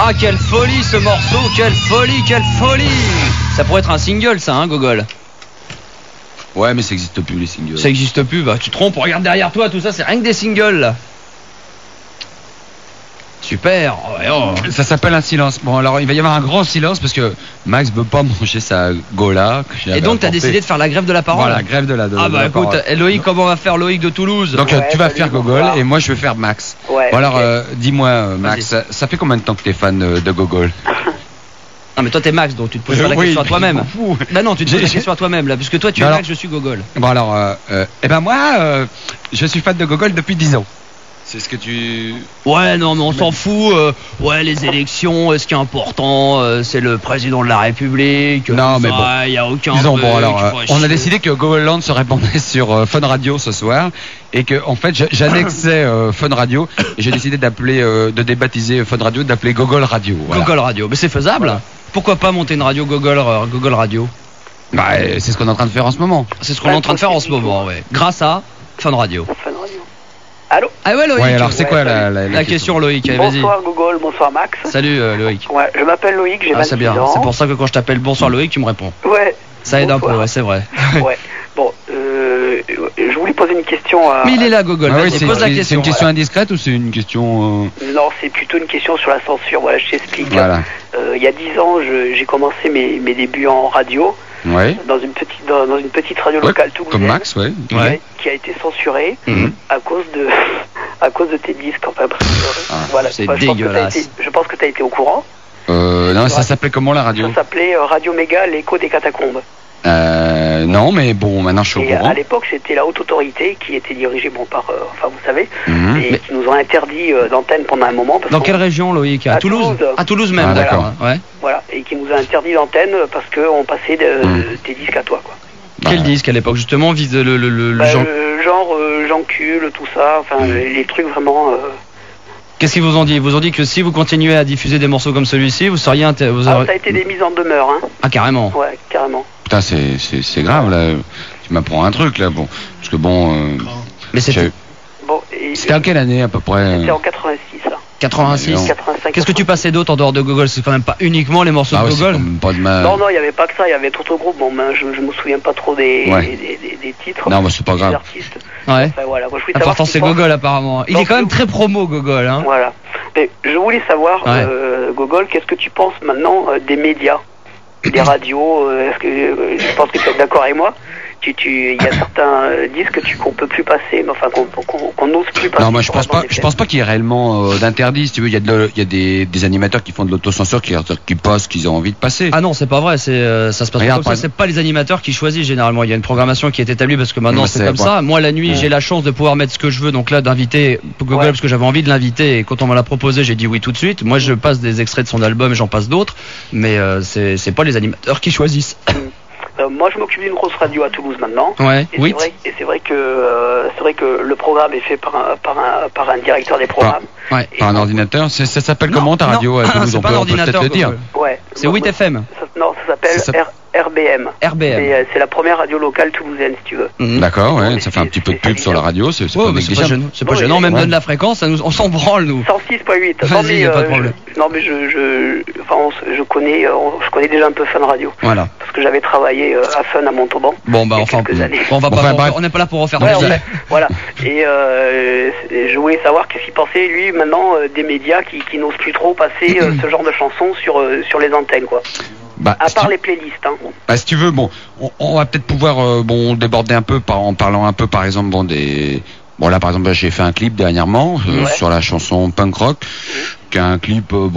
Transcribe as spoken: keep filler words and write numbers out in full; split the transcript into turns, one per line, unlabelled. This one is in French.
Ah, quelle folie ce morceau, quelle folie, quelle folie. Ça pourrait être un single, ça, hein, Gogol?
Ouais, mais ça existe plus, les singles.
Ça existe plus, bah tu te trompes, regarde derrière toi, tout ça, c'est rien que des singles, là. Super. Oh, ouais, oh.
Ça s'appelle un silence. Bon, alors il va y avoir un grand silence parce que Max veut pas manger sa gola.
Et donc t'as décidé de faire la grève de la parole.
Voilà, grève de la. De,
ah
de
bah
la
écoute,
parole.
Loïc, comment va faire Loïc de Toulouse?
Donc
ouais,
tu vas
salut,
faire Gogol
bonsoir.
et moi je vais faire Max.
Ouais,
bon alors
okay.
euh, dis-moi euh, Max, ça, ça fait combien de temps que t'es fan euh, de Gogol?
Ah mais toi t'es Max, donc tu te poses pas la
oui,
question à toi-même. Bah non, tu te poses la
J'ai-
question à toi-même là, puisque toi tu es
Alors-
Max, je suis Gogol.
Bon alors, euh, euh, eh ben moi, euh, je suis fan de Gogol depuis dix ans. C'est ce que tu...
Ouais, non, mais on s'en fout. euh, ouais, les élections, euh, ce qui est important, euh, c'est le président de la République.
Non, mais bon.
il y a aucun.
Disons,
truc,
bon alors, euh,
faut
on a
chier.
décidé que Gogoland se répandait sur euh, Fun Radio ce soir et que en fait je- j'annexais euh, Fun Radio et j'ai décidé d'appeler, euh, de débaptiser Fun Radio, d'appeler Gogol Radio. Voilà.
Gogol Radio, mais c'est faisable.
Voilà.
Pourquoi pas monter une radio Gogol, euh, Gogol Radio?
Bah, euh, c'est ce qu'on est en train de faire en ce moment.
C'est ce qu'on est en train de faire en ce moment, ouais. Grâce à Fun Radio.
Fun Radio. Allô?
Ah ouais, Loïc.
Ouais, alors c'est
Ouais,
quoi la,
salut.
la, la
La question, Loïc, allez, vas-y.
Bonsoir Gogol, bonsoir Max.
Salut euh, Loïc.
Ouais, je m'appelle Loïc, j'ai
Ah, c'est
vingt-six
bien.
ans.
C'est pour ça que quand je t'appelle bonsoir Loïc, tu me réponds.
Ouais.
Ça aide un peu,
bonsoir.
ouais, c'est vrai.
Ouais. Bon, euh, je voulais poser une question à...
Mais il est là, Gogol.
Ah oui,
Vas-y,
c'est
pose la
c'est
question.
une question indiscrète ou c'est une question... euh,
Non, c'est plutôt une question sur la censure. Voilà, je t'explique.
Voilà.
Euh, il y a dix ans, je- j'ai commencé mes, mes débuts en radio
Ouais.
dans une petite dans, dans une petite radio
Ouais,
locale toulousaine.
comme Max, ouais.
qui,
Ouais.
a, qui a été censurée
Mhm.
à cause de à cause de tes disques. Enfin, bref, euh,
Ah,
voilà.
c'est
Enfin, je pense que t'as
dégueulasse.
été- Je pense que tu as été au courant.
Euh, non, ça s'appelait comment la radio?
Ça s'appelait euh, Radio Méga, l'écho des catacombes.
Euh, non, mais bon, maintenant je suis au
Et
courant.
à l'époque, c'était la haute autorité qui était dirigée bon, par, euh, enfin vous savez,
Mhm.
et
Mais-
qui nous ont interdit euh, d'antenne pendant un moment. Parce
Dans
qu'on-
quelle région, Loïc? À,
À
Toulouse.
Toulouse.
À Toulouse même,
Ah,
d'accord.
d'accord.
Ouais.
Voilà, et qui nous a interdit d'antenne parce qu'on passait de,
Mhm.
tes disques à toi, quoi.
Bah,
Quel disque à l'époque, justement, vise le, le, le, le
Bah,
genre.
euh, genre euh, Jean-Cul, tout ça, enfin
Mhm.
les, les trucs vraiment. euh,
Qu'est-ce qu'ils vous ont dit? Ils vous ont dit que si vous continuez à diffuser des morceaux comme celui-ci, vous seriez. inté- Vous
Ah,
aurez-
ça a été des mises en demeure, hein.
Ah, carrément.
Ouais, carrément.
Putain, c'est, c'est, c'est grave, là. Tu m'apprends un truc, là. Bon, parce que bon... Euh,
Mais c'était
j'ai-
Bon, et
c'était en quelle année, à peu près?
c'était en quatre-vingt-six, là.
quatre-vingt-six.
Non.
quatre-vingt-cinq.
Qu'est-ce que tu passais d'autre en dehors de Gogol? C'est quand même pas uniquement les morceaux
Ah
de
ouais, c'est
Gogol.
comme pas de ma...
Non, non, il n'y avait pas que ça, il y avait d'autres groupes. Bon, ben, je, je me souviens pas trop des,
Ouais.
des, des- des titres.
Non, bah, c'est pas
des
grave.
artistes.
Ouais.
Enfin, voilà. Moi, je voulais savoir
L'important
ce
c'est
qu'ils pensent.
Gogol apparemment. Il
Donc,
est quand même
je-
très promo Gogol, hein.
Voilà. Mais je voulais savoir,
Ouais.
euh, Gogol, qu'est-ce que tu penses maintenant euh, des médias, des radios euh, Est-ce que euh, je pense que tu es d'accord avec moi Tu, tu, il y a certains euh, disques que tu qu'on peut plus passer, mais enfin qu'on qu'on qu'on n'ose plus passer.
Non, moi je
pour
pense
avoir
pas.
des
Je pense pas qu'il y ait réellement euh, d'interdit. Si tu veux, il y a, de, le- il y a des, des animateurs qui font de l'autocensure, qui, qui passent, qu'ils ont envie de passer.
Ah non, c'est pas vrai, c'est euh, ça se passe pas
Regarde,
comme ça,
par
c'est pas les animateurs qui choisissent généralement, il y a une programmation qui est établie parce que maintenant
Mais
c'est
c'est-
comme
bon.
ça. Moi la nuit,
Ouais.
j'ai la chance de pouvoir mettre ce que je veux, donc là d'inviter Gogol
Ouais.
parce que j'avais envie de l'inviter et quand on me l'a proposé, j'ai dit oui tout de suite. Moi je passe des extraits de son album et j'en passe d'autres, mais euh, c'est c'est pas les animateurs qui choisissent.
Euh, moi, je m'occupe d'une grosse radio à Toulouse maintenant.
Ouais,
Et
oui.
c'est vrai, et c'est vrai que euh, c'est vrai que le programme est fait par un par un par un directeur des programmes.
Ouais.
Et
Par un
donc,
ordinateur. C'est- Ça s'appelle
Non,
comment ta
non,
radio à Toulouse?
c'est
On
pas
peut,
un
on peut peut-être
ordinateur,
le dire.
Gogol.
Ouais.
C'est
Moi,
huit F M,
ça- non, ça s'appelle
Ça s'appelle-
R- RBM.
R B M.
C'est euh, c'est la première radio locale toulousaine, si tu veux.
Mhm.
D'accord, ouais.
Mais
Ça fait un
c'est-
petit peu de
c'est-
pub sur la radio. C'est c'est
Ouais,
pas
mais c'est pas
négligeable.
gênant, c'est pas
Non, mais-
gênant, même
Ouais.
donne la fréquence, ça nous, on s'en branle nous.
cent six point huit. Non
Vas-y,
mais,
y a pas de
euh,
problème.
je, non mais je, je, enfin, on se- je connais, euh, on- je connais déjà un peu Fun Radio
Voilà.
parce que j'avais travaillé euh, à Fun à Montauban.
Bon bah
il y a
enfin,
quelques années.
on va pas,
Enfin,
pour-
bref.
on n'est pas là pour refaire
Ouais,
tout
on
ça.
est- voilà. Et euh, c'est- je voulais savoir qu'est-ce qu'il pensait lui maintenant euh, des médias qui, qui n'osent plus trop passer euh, ce genre de chansons sur euh, sur les antennes quoi.
Bah,
À
si
part
tu-
les playlists. Hein.
Bah, si tu veux, bon, on, on va peut-être pouvoir euh, bon déborder un peu par en parlant un peu, par exemple, bon des. Bon là, par exemple, j'ai fait un clip dernièrement euh,
Ouais.
sur la chanson Punk Rock, qui est un clip. euh, bon,